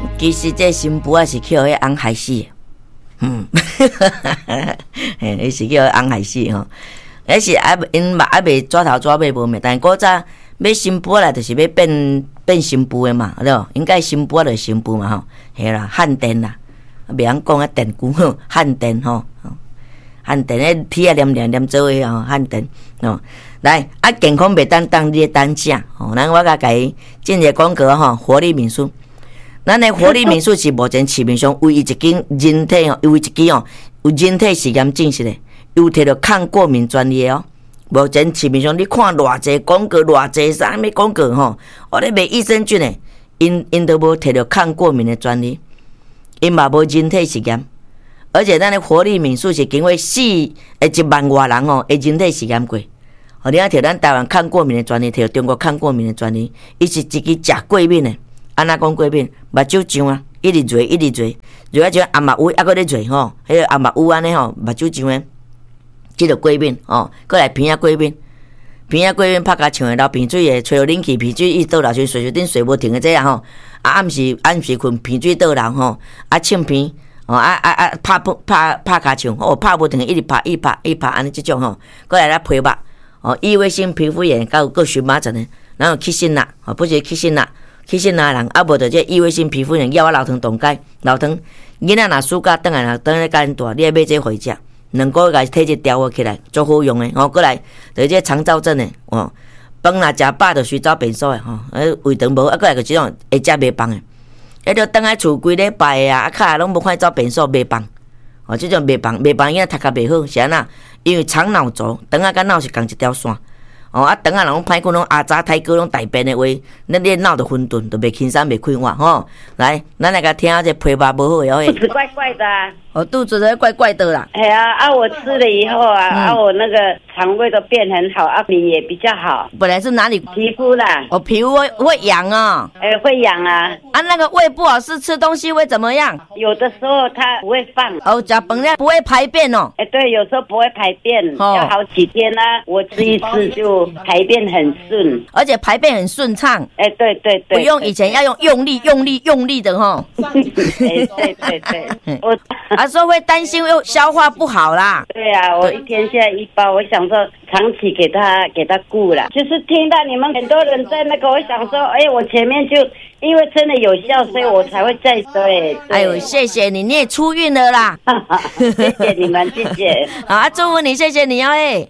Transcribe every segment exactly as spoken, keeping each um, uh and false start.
其实这新妇啊是去迄翁害死的，嗯，嘿，是去迄翁害死吼。迄是啊，因嘛啊未抓头抓尾无咩，但古早要新妇啦，就是要变变新妇的嘛，对无？应该新妇就是新妇嘛吼，嘿啦，汉电啦，袂晓讲啊电鼓吼，汉电吼，汉电咧铁啊黏黏黏做诶吼，汉电吼。来啊，健康袂当当你当食吼，咱我甲甲伊进一个广告吼，活力民宿。咱的活力民宿是目前市面上唯一一间人体哦，唯一一间哦有人体实验证实的，有摕到抗过敏专利哦。目前市面上你看偌济广告，偌济啥物广告吼，我咧卖益生菌的，因因都无摕到抗过敏的专利，因嘛无人体实验，而且咱的活力民宿是经过四诶一万外人哦，诶人体实验过。哦，你啊摕咱台湾抗过敏的专利，摕到中国抗过敏的专利，伊是一支食过敏的。安那讲过敏，目睭痒啊，一直热一直热，热啊就阿目乌，啊搁咧热吼，迄个阿目乌安尼吼，目睭痒诶，即个过敏哦，搁来鼻啊过敏，鼻啊过敏拍甲像会流鼻水诶，吹到冷气鼻水伊倒流去，水水顶水无停诶这样吼，啊暗时暗时困鼻水倒流吼，啊呛鼻哦啊啊啊拍拍拍骹像哦拍无停一直拍一拍一拍安尼即种吼，搁来咧皮肉哦，异位性皮肤炎甲个荨麻疹诶，然后起疹啦，哦不是起疹啦。其实那人啊，无着这异位性皮肤炎，要我老汤冻解，老汤囡仔若暑假等来，等咧间大，你要买这回食，两个月体质调和起来，足好用的。哦，过来就这肠燥症的，哦，饭若食饱就随走便所的，吼、哦，呃胃肠无，啊，过来就这种会食袂放的，迄着等来厝规礼拜啊，啊卡拢无看走便所袂放，哦，这种袂放，袂放，因为读较袂好，是安那？因为肠脑轴，肠啊甲脑是共一条线。哦，啊，肠啊，拢歹讲，拢阿早太哥拢大便的话，咱你脑就混沌，就袂轻松，袂快活吼。来，咱来甲听下这皮肉无好的哦。 肚子怪怪的啊。 哦，肚子在怪怪的啦。 哎呀，啊，我吃了以后啊，嗯、啊，我那个肠胃都变很好，啊，脸也比较好。 本来是哪里？ 皮肤啦。 哦，皮肤会会痒哦。 哎、欸，会痒啊。 啊，那个胃不好是吃东西会怎么样？ 有的时候它不会放。 哦，吃饭咧不会排便哦。 哎、欸，对，有时候不会排便，哦、要好几天啊，我吃一次就排便很顺， 而且排便很顺畅。 哎、欸，对对对。 不用以前要用用力用力用力的哈。 哎、欸，对对对，我。 啊，说会担心又消化不好啦。 对啊，我一天现在一包，我想说长期给他给他顾了。就是听到你们很多人在那个，我想说，哎，我前面就因为真的有效，所以我才会再对。 哎呦，谢谢你，你也出运了啦。 谢谢你们，谢谢。 好啊，祝福你，谢谢你哦，哎。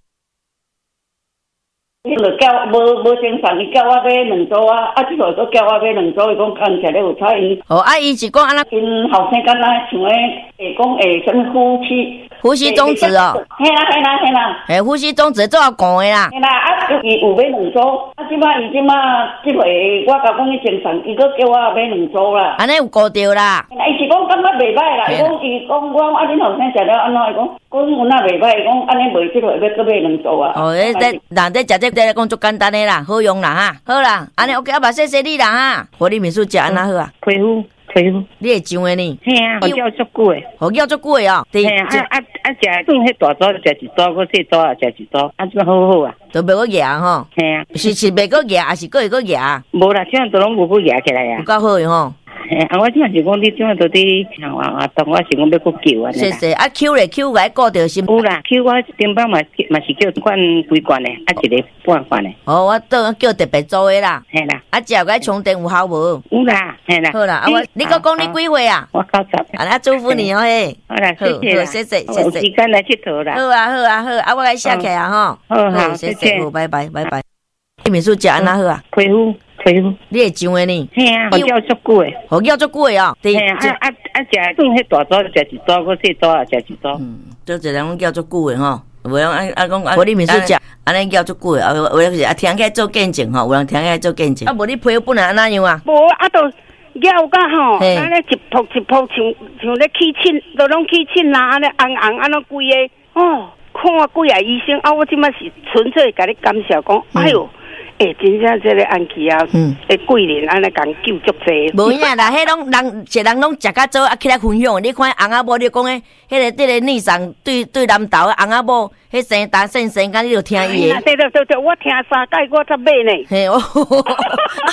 伊就叫无无精神，伊叫我买两组啊，啊，即个都叫我买两组，伊讲看起来有彩因。 哦，啊，伊是讲安那， 因后生敢若像诶，会讲会什么呼吸， 呼吸中止哦。 嘿啦嘿啦嘿啦。 诶，呼吸中止做要讲诶啦。 嘿啦，啊，伊有买两组，啊，即摆伊即摆即回我甲讲伊精神，伊搁叫我买两组啦。 安尼有顾着啦。 伊是讲感觉袂歹啦，伊讲伊讲我啊，恁后生食了安怎？伊讲讲有哪袂歹，伊讲安尼袂即回要搁买两组啊。 哦，诶，这人这食这。在讲足简单的啦，好用啦哈，好啦，安尼 OK， 阿爸谢谢你啦哈。活力民宿食安那好啊？ 皮肤皮肤， 你会上的呢？ 嘿啊，我叫足久的， 我叫足久的哦。 嘿啊啊啊！食算迄大组食一组，佮细组啊食一组，啊这好好啊。 都袂个牙吼。 嘿啊， 是是袂个牙，还是个会个牙？ 无啦，这样都拢无个牙起来啊。 有够好的吼。 嘿，啊，我这样是讲你这样到底啊啊，当我是讲要去救啊。 谢谢啊 ，Q 咧 Q 来顾着心。 有啦 ，Q 我顶摆嘛嘛是叫罐几罐的，啊一个半罐的。 哦，我倒叫特别做的啦。 嘿啦， 啊，食个充电有效无？ 有啦，嘿啦。 好啦，啊我你搁讲你几岁啊？ 我九十。 啊，祝福你哦嘿。 好啦，谢谢啦， 谢谢谢谢。 有时间来佚佗啦。 好啊好啊好，啊我来写起啊吼。 好好， 谢谢，好，拜拜拜拜。你民宿食安那好啊？ 皮肤。皮肤， 你会上的呢？ 嘿啊，我叫足久的， 我叫足久的哦。 嘿啊啊啊！食算迄大组食一组，佮细组啊食一组。 嗯，做一人拢叫足久的吼，有人啊啊讲啊，我你民宿食安尼叫足久的，啊有人是啊听起来做见证吼，有人听起来做见证。啊，无你皮肤本来安那样啊？ 无啊，都咬甲吼，安尼一扑一扑像像咧起疹，都拢起疹啦，安尼红红安尼规个哦，看几啊医生啊，我即摆是纯粹甲你感谢讲，哎哟。诶、欸，真正这个安琪啊，嗯，诶，贵人安尼共救足济。 无影啦，迄拢人，一人拢食甲早啊起来分享。你看翁仔某，你讲诶，迄个这个逆上对对南投诶翁仔某，迄生打生生，敢你就听伊诶。 对对对对，我听三届我才买呢。 嘿哦。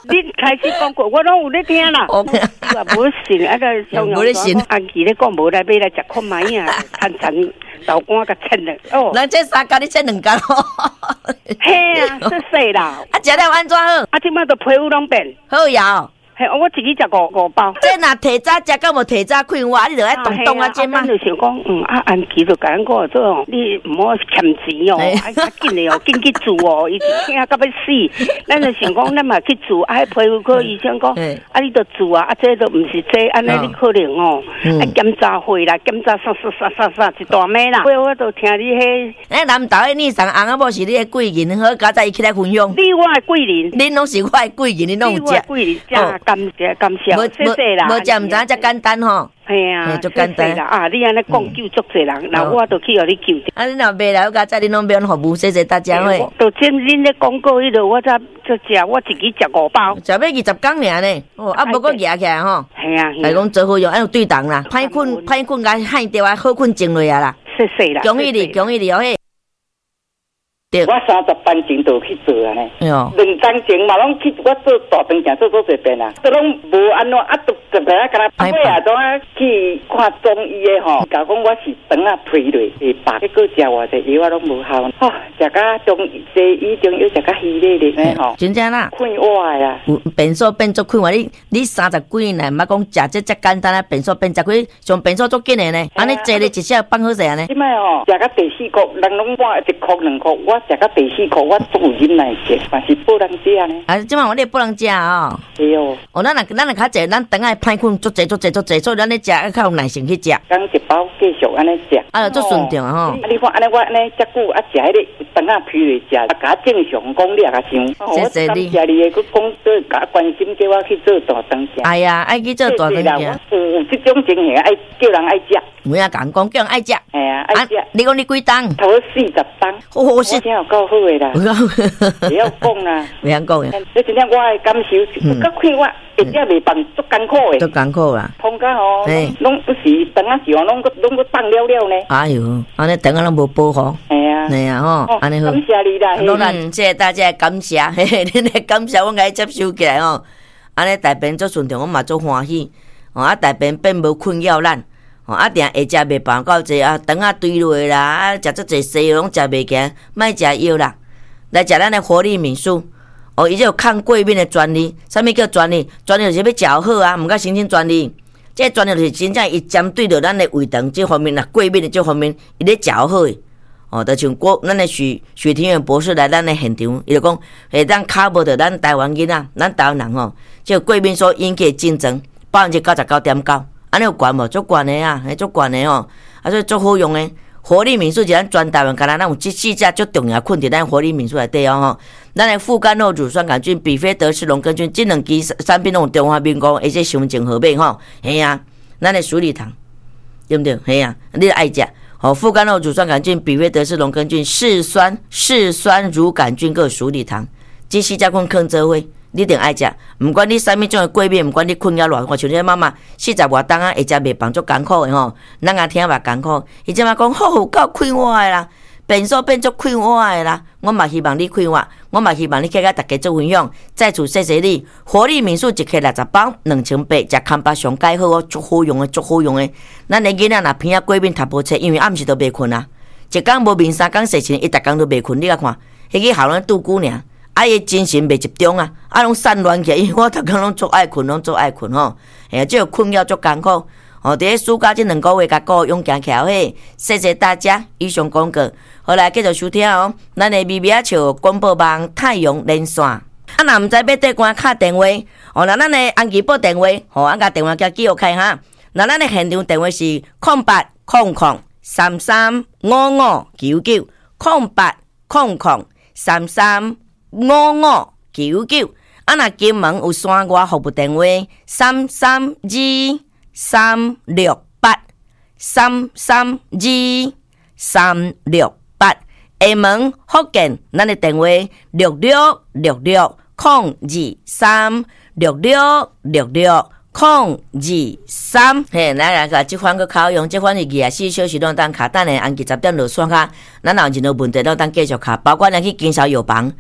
你开始讲过，我拢有咧听啦。我无信，啊个上阳山安琪咧讲无来买来食看卖啊，趁趁豆干甲称咧。哦， 咱这三工你称两工咯。 嘿啊，说说啦。 啊，食了安怎好？ 啊，即摆都皮肤拢变。 好呀。 嘿，我自己食五五包。 这若提早食，敢无提早困我，你就爱动动啊，这嘛。 就想讲，嗯，啊，安琪就甲咱讲做哦，你唔好欠钱哦，啊，紧嘞哦，紧去做哦，伊听到要死。咱就想讲，咱嘛去做，啊，皮肤科医生讲，啊，你都做啊，啊，这都唔是这，安尼你可能哦，啊，检查会啦，检查啥啥啥啥啥一大枚啦。我我都听你迄， 哎，南投的你上红啊，无是你的贵人，好，加在伊起来分享。 你我的贵人， 恁拢是我的贵人，恁拢有食。 贵人食。感谢感谢， 无无无食唔知影遮简单吼。 系啊，足简单啦啊！你安尼讲救足侪人，那我都去互你救。 啊，你若袂来，我甲在恁拢免服务，谢谢大家会。 都真恁咧广告迄度，我才才食，我自己食五包。 食要二十工尔呢，哦，啊，无搁夹起来吼。 系啊， 来讲做好用，按对档啦，歹困歹困甲害掉啊，好困静落啊啦。 谢谢啦， 恭喜你，恭喜你哦嘿。 我三十班前就去做啊呢，两工前嘛拢去，我做大病行做做一遍啊，都拢无安怎啊，都就个啊，干那尾啊，总啊去看中医的吼，甲讲我是肠啊皮类会白，结果食偌济药啊拢无效，吼，食甲中西医中药食甲稀咧咧的吼， 真正啦， 困我啊， 变数变足困我，你你三十几年，毋捌讲食这遮简单啊，变数变十几，上变数足紧的呢，安尼坐咧一下放好势啊呢。 即摆吼，食甲第四颗，人拢换一颗两颗，我食甲第四颗，我足有忍耐性，但是不能食呢。 啊，即摆我哋不能食哦。 对哦。 哦，咱若咱若较济，咱等下歹困足济足济足济，所以咱咧食较有耐性去食。 刚一包继续安尼食。啊， 足顺畅啊吼。 啊，你看安尼我安尼遮久啊，食迄个肠啊皮来食，啊，甲正常讲你也甲想。 谢谢你。 我感谢你，佮讲做甲关心叫我去做大肠食。 哎呀，爱去做大肠食。 我有即种情形，爱叫人爱食。 有影讲讲叫人爱食。 哎呀，爱食。 你讲你几档？ 头四十档。 哦，是。 真有够好诶啦。不要讲啦， 不要讲诶。 你真正我诶感受，我较看我一只袂放足艰苦诶。 足艰苦啦。 通甲吼，拢不是肠啊时候拢个拢个放了了呢。 哎呦，安尼肠啊拢无保护。 系啊， 系啊吼，安尼好。 感谢你啦， 当然，谢谢大家感谢，嘿嘿，恁诶感谢我甲伊接收起来吼。安尼大便足顺畅，我嘛足欢喜。哦，啊大便便无困扰咱。哦，啊定下食袂饱够济啊，肠啊堆落啦，啊食足济西药拢食袂行，莫食药啦。来食咱的活力敏素，哦，伊这有抗过敏的专利。啥物叫专利？专利就是要食好啊，毋甲申请专利。这专利就是真正伊针对着咱的胃肠这方面啦，过敏的这方面，伊咧食好诶。哦，就像国咱的许许庭元博士来咱的现场，伊就讲，会当卡无着咱台湾囡仔，咱台湾人吼，这过敏所引起的竞争，百分之九十九点九，安尼有悬无？足悬的啊，嘿，足悬的吼，啊，所以足好用的。活力敏素是咱全台湾敢若咱有即四只足重要困伫咱活力敏素内底哦吼。咱的副甘露乳酸杆菌、比菲德氏龙根菌，这两支产品拢有中华民国而且上正好买吼。嘿啊，咱的鼠李糖对不对？嘿啊，你爱食。哦，副甘露乳酸杆菌、比菲德氏龙根菌、嗜酸嗜酸乳杆菌个鼠李糖，这四只款坑做伙。你一定爱食，毋管你啥物种的过敏，毋管你困了偌，我像你妈妈四十外档啊，会食袂帮足艰苦的吼，咱也听嘛艰苦。伊即马讲好够快活的啦，变数变足快活的啦，我嘛希望你快活，我嘛希望你去甲大家做分享。再次谢谢你，活力民宿一克六十包，两千八，食康巴上介好哦，足好用的，足好用的。咱的囡仔若偏啊过敏读无册，因为暗时都袂困啊，一工无眠三工睡醒，伊逐工都袂困，你甲看，迄个校长拄久尔。啊，伊精神袂集中啊，啊，拢散乱起来，因为我逐工拢做爱困，拢做爱困吼。哎，这个困扰足艰苦。哦，伫咧暑假这两个月，甲顾勇行起来嘿，谢谢大家。以上广告，好来继续收听哦。咱的咪咪啊笑广播网太阳连线。啊，若毋知要对官敲电话，哦，那咱的安琪报电话，吼，啊，甲电话叫记录开哈。那咱的现场电话是空八空空三三五五九九空八空空三三。五五九九，啊！若金门有山外服务电话三三二三六八三三二三六八。厦门福建，咱的电话六六六六空二三六六六六空二三。嘿，咱来个即款个考用，即款是二十四小时拢当卡，等下按二十点落线卡，咱若有任何问题，拢当继续卡，包括咱去经销药房。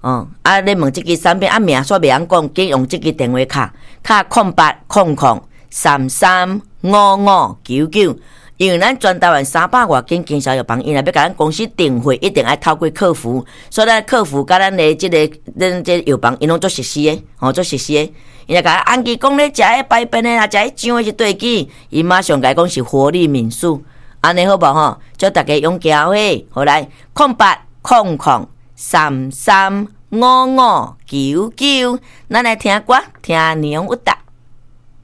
哦，啊，你问即支产品啊，名煞袂晓讲，紧用即支电话卡，卡空八空空三三五五九九。因为咱全台湾三百外间经销药房，因若要甲咱公司订货，一定要透过客服，所以咱客服甲咱的即、这个咱即药房，因拢做熟悉的，吼、哦、做熟悉的。因若甲按记讲咧，食迄排便的啦，食迄酱的是对机，伊马上甲讲是活力敏素，安尼好无吼？祝大家用交会，好来空八空空三三五五九九，咱来听歌，听娘有达。